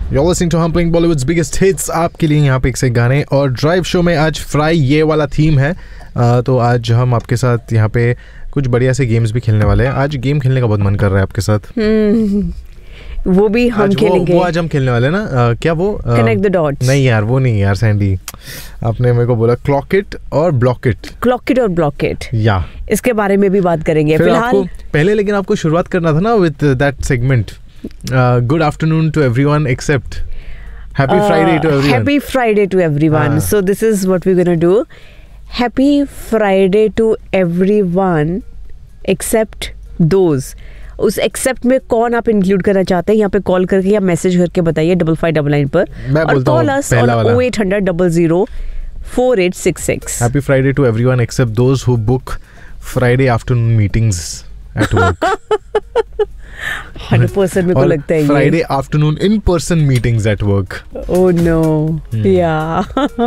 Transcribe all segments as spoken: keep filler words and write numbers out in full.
You're listening to हम playing Bollywood's biggest hits. आपके लिए यहाँ पे एक से गाने और ड्राइव शो में आज फ्राई ये वाला थीम है. uh, तो आज हम आपके साथ यहाँ पे कुछ बढ़िया से गेम्स भी खेलने वाले हैं. आज गेम खेलने का बहुत मन कर रहा है आपके साथ. hmm. वो भी हम खेलेंगे. वो, वो आज हम खेलने वाले हैं ना. uh, क्या वो कनेक्ट द डॉट्स. नहीं यार वो नहीं यार सैंडी, आपने मेरे को बोला क्लॉक इट और ब्लॉक इट. क्लॉक इट और ब्लॉक इट या इसके बारे में भी बात करेंगे फिलहाल. पहले लेकिन आपको शुरुआत करना था ना with that segment. Good afternoon to everyone accept happy Friday to everyone. Happy Friday to everyone. So this is what we gonna do. Happy Friday to everyone accept those. उस एक्सेप्ट में कौन आप इंक्लूड करना चाहते हैं यहाँ पे call करके या मैसेज करके बताइए डबल फाइव डबल नाइन पर. और call us on O eight hundred double zero four eight six six. Happy Friday to everyone accept those who book Friday afternoon meetings at work. Hundred percent मेरे को लगता है Friday afternoon in person meetings at work. Oh no. या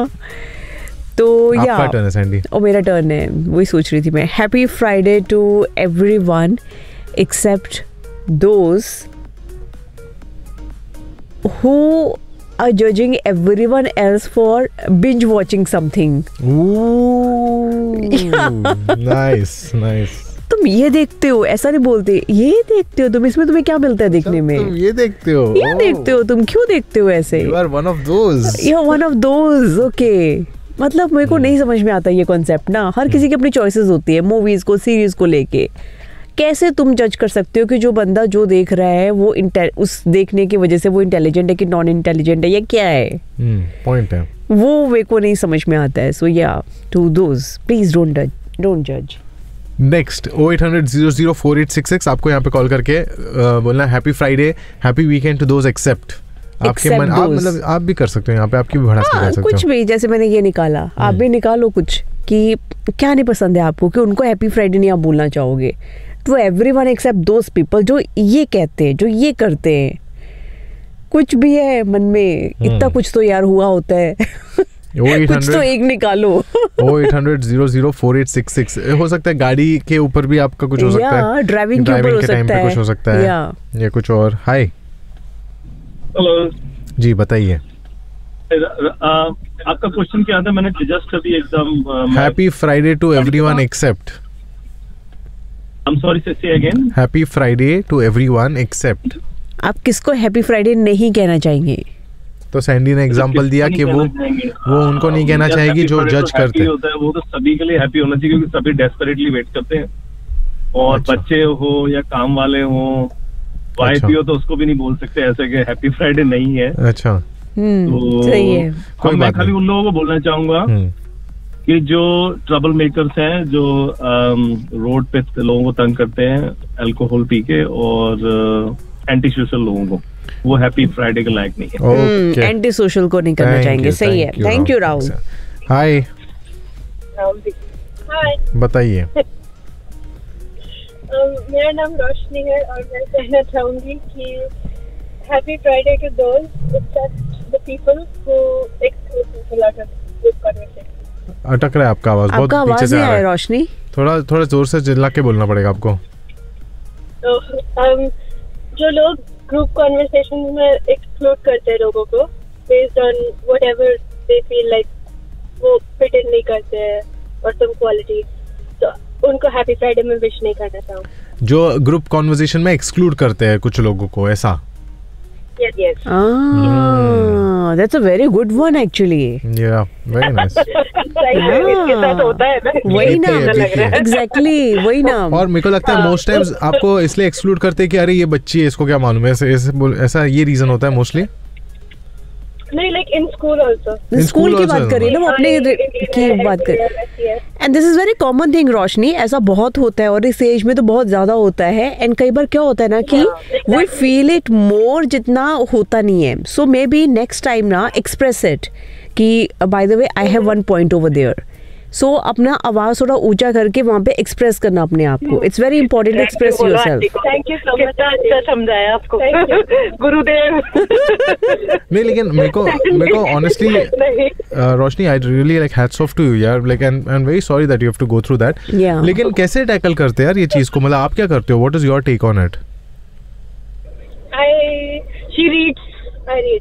तो या आपका turn है Sandy. ओ मेरा टर्न है, वही सोच रही थी मैं. Happy Friday to everyone except those who are judging everyone else for binge watching something. Ooh, nice, nice. तुम ये देखते हो, ऐसा नहीं बोलते, ये देखते हो तुम, इसमें तुम्हें क्या मिलता है देखने में? तुम ये देखते हो, ये देखते हो तुम, क्यों देखते हो ऐसे? You are one of those. You are one of those, okay. मतलब मेरे को नहीं समझ में आता ये कॉन्सेप्ट ना. हर किसी की अपनी चॉइसेस होती है मूवीज को, सीरीज को लेके. कैसे तुम जज कर सकते हो कि जो बंदा जो देख रहा है वो उस देखने की वजह से वो इंटेलिजेंट है कि नॉन इंटेलिजेंट है या क्या है? पॉइंट है वो मेरे को नहीं समझ में आता है. सो या to those please don't don't जज. नेक्स्ट ओ eight hundred zero zero four eight six six. आपको यहाँ पे कॉल करके बोलना happy Friday happy weekend to those accept. आपके मन आप मतलब आप भी कर सकते हो यहाँ पे, आपकी भी भड़ास निकाल सकते हो. कुछ भी, जैसे मैंने ये निकाला, आप भी निकालो कुछ कि क्या नहीं पसंद है आपको, कि उनको हैप्पी फ्राइडे नहीं आप बोलना चाहोगे. To everyone accept those people जो ये कहते हैं, जो ये करते हैं. कुछ भी है मन में, इतना कुछ तो यार हुआ होता है. कुछ तो एक निकालो. ओ eight hundred zero zero four eight six six. हो सकता है गाड़ी के ऊपर भी आपका कुछ हो सकता है, ड्राइविंग के ऊपर हो सकता है, कुछ हो सकता है या कुछ और. हाय हेलो जी बताइए. आपका क्वेश्चन क्या था? मैंने जस्ट अभी एकदम. Happy Friday to everyone accept. I'm sorry, say again. Happy Friday to everyone except. आप किसको हैप्पी फ्राइडे नहीं कहना चाहेंगे? तो सैंडी ने एग्जांपल दिया कि वो वो उनको नहीं कहना चाहेगी जो जज करते हैं. वो तो सभी के लिए हैप्पी होना चाहिए क्योंकि सभी डेस्परेटली वेट करते हैं. और अच्छा. बच्चे हो या काम वाले हो, वाइफ भी हो, तो उसको भी नहीं बोल सकते ऐसे कि हैप्पी फ्राइडे नहीं है. अच्छा तो सही है. कोई मैं खाली उन लोगों को बोलना चाहूंगा कि जो ट्रबल मेकर्स हैं, जो रोड पे लोगों को तंग करते हैं अल्कोहल पी के, और एंटी सोशल लोगों को, वो हैप्पी फ्राइडे के लायक नहीं है. एंटी सोशल को नहीं करना चाहेंगे. सही है. Thank you Rahul. हाय हाय बताइए. मेरा नाम रोशनी है और मैं कहना चाहूंगी कि happy Friday to those accept the people who exclude a lot of good conversation. अटक रहा है आपका आवाज, बहुत पीछे से आ रहा है. रोशनी थोड़ा थोड़ा जोर से चिल्ला के बोलना पड़ेगा आपको. तो um, जो लोग ग्रुप कन्वर्सेशन में एक्सक्लूड करते हैं लोगों को based on whatever they feel like, वो फिट इन नहीं करते हैं और सम क्वालिटी, तो उनको हैप्पी फ्राइडे में विश नहीं करना चाहूँ. जो ग्रुप कन्वर्सेशन में एक्सक्लूड करते हैं कुछ लोगों को, ऐसा? Yes, yes. Ah, that's a very good one actually. Yeah, very nice. इसके साथ होता है ना. वही ना, exactly वही ना. और मेरे को लगता है मोस्ट टाइम्स आपको इसलिए एक्सक्लूड करते हैं कि अरे ये बच्ची है, इसको क्या मालूम है, ऐसे ऐसा ये रीजन होता है मोस्टली. नहीं, like in school also. School की बात करिए ना, वो अपने की बात करिए. And this is very common thing रोशनी. ऐसा बहुत होता है और इस एज में तो बहुत ज्यादा होता है. एंड कई बार क्या होता है ना कि वी फील इट मोर जितना होता नहीं है. सो मे बी नेक्स्ट टाइम ना एक्सप्रेस इट कि by the way I have one point over there. So so, अपना आवाज थोड़ा ऊंचा करके वहाँ पे एक्सप्रेस करना अपने आप को. It's very important to express yourself. Thank you so much. अच्छा समझाया आपको गुरुदेव. नहीं लेकिन मेरे को मेरे को honestly Roshni I really like hats off to you यार. Like I am very sorry that you have to go through that. लेकिन कैसे टैकल करते हैं यार ये चीज को? मतलब आप क्या करते हो? What is your take on it? I she reads I read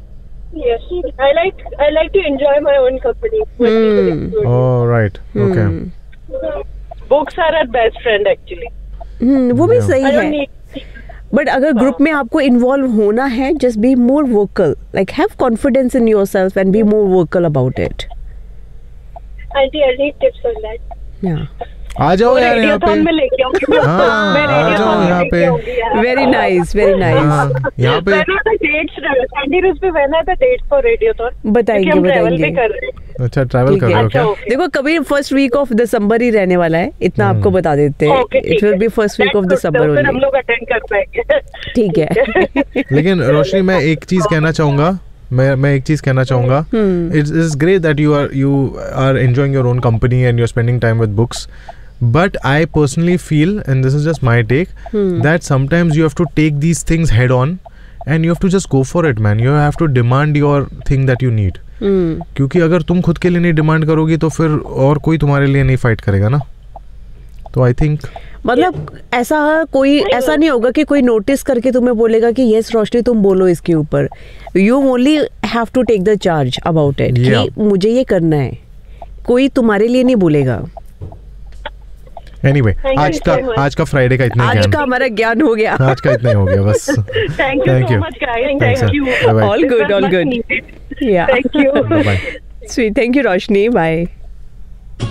Yes, I like I like to enjoy my own company. when people Hmm. include me. Oh, right. Okay. Books are our best friend actually. हम्म, वो भी Yeah. सही I don't है. need. But अगर group में आपको involve होना है, just be more vocal, like have confidence in yourself and be more vocal about it. Auntie, I need tips on that. या आ जाओ यार यहाँ रेडियोथॉन में पे. लेके आऊंगी. हाँ, मैं आ जाओ रेडियोथॉन यहाँ में पे. लेके आऊंगी यार. Very nice, very nice. हाँ, यहाँ पे. When are the dates? Sandy Rose पे when are the dates for रेडियोथॉन? बताएंगे, क्योंकि हम travel बताएंगे. भी कर रहे हैं. अच्छा, ट्रैवल ठीक कर है. रहे हो क्या? okay. देखो कभी फर्स्ट वीक ऑफ दिसंबर ही रहने वाला है, इतना आपको बता देते हैं. Okay, ठीक इट विल है. B first week That's of good. दिसंबर तो फिर हम ओनली. लोग अटेंड कर पाएंगे. ठीक है. लेकिन रोशनी, मैं एक चीज कहना चाहूंगा. मैं मैं एक चीज कहना चाहूंगा. It's it's great that you are you are enjoying your own company and you are spending time with books. But I personally feel, and this is just my take, that sometimes you have to take these things head on and you have to just go for it, man. You have to demand your thing that you need. क्योंकि अगर तुम खुद के लिए नहीं demand करोगी तो फिर और कोई तुम्हारे लिए नहीं फाइट करेगा ना. तो आई थिंक मतलब ऐसा कोई ऐसा नहीं होगा कि कोई नोटिस करके तुम्हें बोलेगा कि यस रोशनी तुम बोलो इसके ऊपर. You only have to take the charge about it Yeah. कि मुझे ये करना है. कोई तुम्हारे लिए नहीं बोलेगा. एनीवे, Thank you आज का so much. आज का फ्राइडे का इतना आज ज्ञान. का हमारा ज्ञान हो गया. आज का इतना ही हो गया बस. Thank you Thank so you. much, guys. Thanks, Thank sir. you. Bye-bye. All good, all Much good. needed. Yeah. Thank you. Bye bye. Sweet. Thank you, Roshni. Bye.